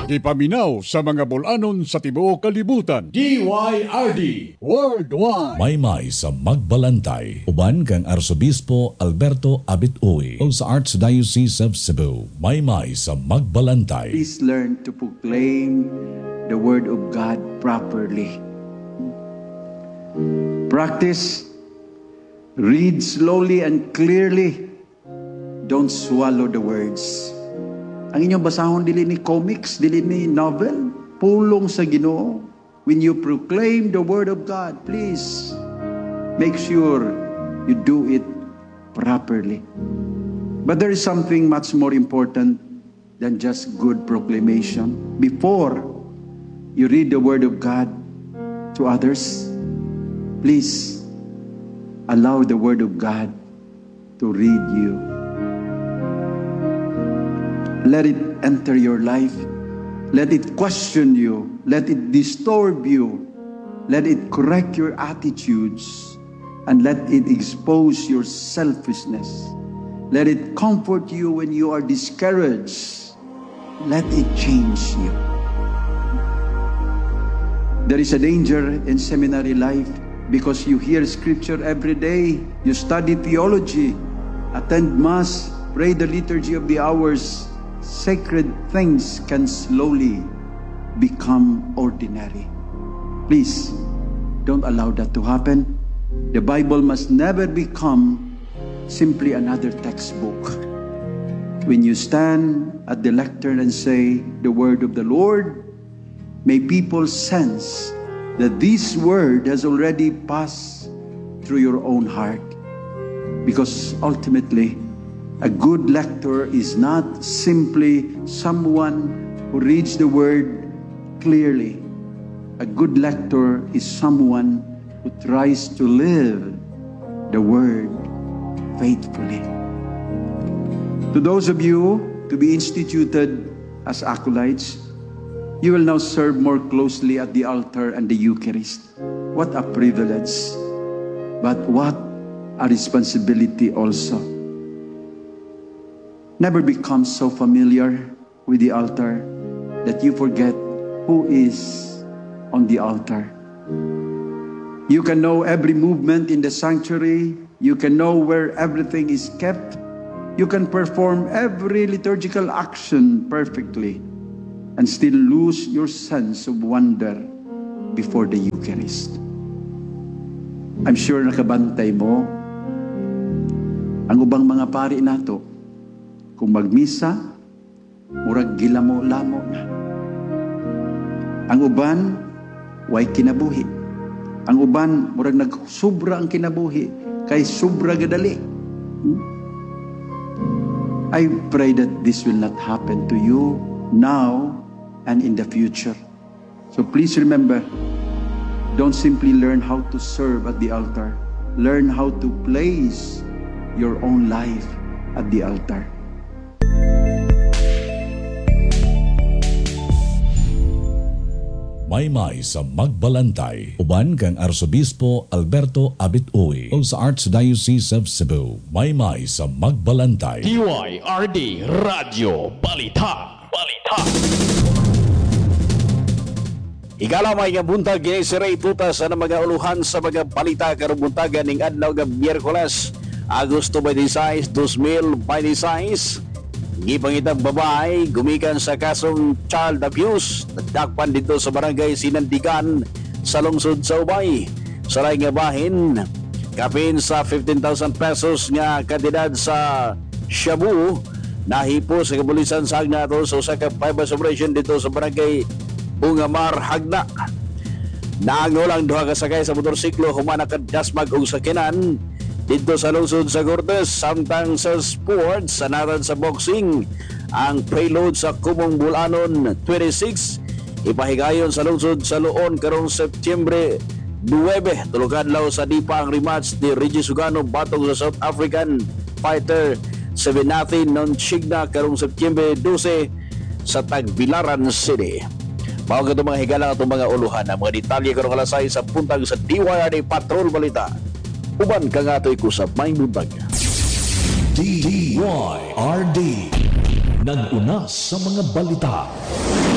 Nagipaminaw sa mga bulanon sa tibuok kalibutan. DYRD Worldwide. Maymay sa Magbalantay. Uban kang Arsobispo Alberto Abit-Uy o sa Archdiocese of Cebu. Maymay sa Magbalantay. Please learn to proclaim the Word of God properly. Practice. Read slowly and clearly. Don't swallow the words. Ang inyong basahon dili ni comics, dili ni novel, pulong sa Ginoo. When you proclaim the Word of God, please make sure you do it properly. But there is something much more important than just good proclamation. Before you read the Word of God to others, please allow the Word of God to read you. Let it enter your life. Let it question you. Let it disturb you. Let it correct your attitudes. And let it expose your selfishness. Let it comfort you when you are discouraged. Let it change you. There is a danger in seminary life because you hear scripture every day. You study theology, attend mass, pray the liturgy of the hours. Sacred things can slowly become ordinary. Please, don't allow that to happen. The Bible must never become simply another textbook. When you stand at the lectern and say the word of the Lord, may people sense that this word has already passed through your own heart. Because ultimately, a good lector is not simply someone who reads the word clearly. A good lector is someone who tries to live the word faithfully. To those of you to be instituted as acolytes, you will now serve more closely at the altar and the Eucharist. What a privilege, but what a responsibility also. Never become so familiar with the altar that you forget who is on the altar. You can know every movement in the sanctuary. You can know where everything is kept. You can perform every liturgical action perfectly and still lose your sense of wonder before the Eucharist. I'm sure nakabantay mo ang ubang mga pari nato. Kung magmisa, murag gilamo-lamo na. Ang uban, way kinabuhi. Ang uban, murag nagsubra ang kinabuhi, kay subra gadali. I pray that this will not happen to you now and in the future. So please remember, don't simply learn how to serve at the altar. Learn how to place your own life at the altar. Maymay sa Magbalantay. Uban kang Arsobispo Alberto Abit-Uy o sa Archdiocese of Cebu. Maymay sa Magbalantay. DYRD Radio Balita. Igalamay nga buntag kini si Ray Tuta sa mga uluhan sa mga balita karong buntagan ning adlaw nga Miyerkules, Agosto 26, 2026. Gipangitang babae gumikan sa kasong child abuse nadakpan dito sa barangay Sinandigan sa lungsod sa Ubay. Sa laing nga bahin, kapin sa 15,000 pesos nga kantidad sa shabu nahipo sa kapulisan sa Agnato sa usa ka five operation dito sa barangay Bungamar, Hagna. Naangulang duha ka sakay sa motorsiklo humana kad dasmag og sakinan dito sa lungsod sa Cortes. Samtang sa sports, sanatan sa boxing, ang preload sa Kumong Bulanon 26 ipahigayon sa lungsod sa Luon karong Setyembre 9. Tulog-adlaw sa dipa ang rematch ni Reggie Sugano batong sa South African fighter Sevenathin Nonchigna karong Setyembre 12 sa Tagbilaran City. Mao ka mga higala atong mga uluhan ang mga detalye karong alasay sa puntag sa DYRD Patrol Balita. Uban ka nga ito'y kusap may buntag. DYRD nag-una sa mga balita.